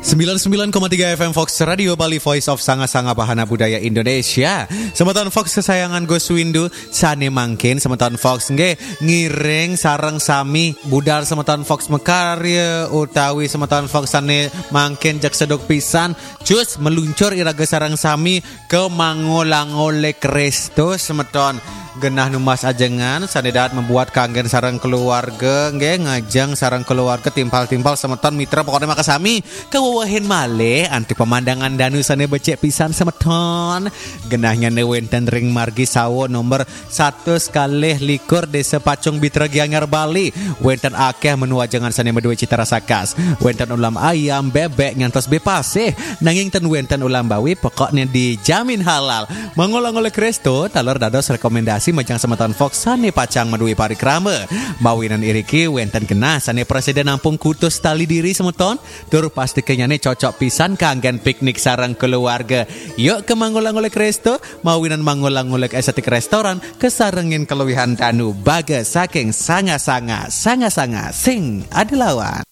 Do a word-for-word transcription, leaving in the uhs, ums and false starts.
sembilan puluh sembilan koma tiga F M Fox Radio Bali, Voice of Sanga-Sanga Bahana Budaya Indonesia. Semeton Fox kesayangan Gus Windu sane mangkin semeton Fox nge ngiring sareng sami budal semeton Fox mekarya utawi semeton Fox sane mangkin jak sedok pisan cus meluncur iraga sareng sami ke Mangolangolek Resto semeton genah numas ajengan sanedat membuat kangen sareng keluarga nge ngajang sareng keluarga timpal-timpal semeton mitra pokoknya makasami kewawahin male anti pemandangan danu sane becek pisan semeton genahnya newenten ring margi sawo nomor satu sekali likur desa Pacung Bitra Gianyar Bali wenten akeh menu ajengan sane medue cita rasa khas wenten ulam ayam bebek ngantos bepasih nanging ten wenten ulam bawi pokoknya dijamin halal. Mangolangolek Resto talor dados rekomendasi macang semeton Fox sane pacang medui parikrama mawinan iriki wenten genah sane presiden Ampung Kutus tali diri semeton tur pasti kenyane cocok pisan kanggen piknik sareng keluarga. Yuk ke Mangolangolek Resto mawinan Mangolangolek estetik restoran kesarengin keluwihan danu baga saking sanga-sanga sanga-sanga sing adelawan.